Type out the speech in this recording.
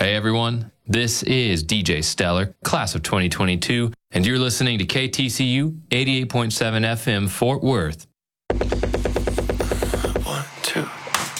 Hey everyone, this is DJ Stellar, class of 2022, and you're listening to KTCU 88.7 FM Fort Worth. 1, 2.